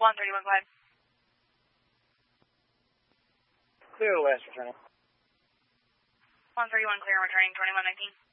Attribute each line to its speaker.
Speaker 1: 131, go ahead.
Speaker 2: Clear the last returning.
Speaker 1: 131, clear, returning 2119.